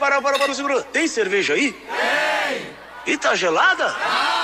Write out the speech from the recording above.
para, segura. Tem cerveja aí? Tem. E tá gelada?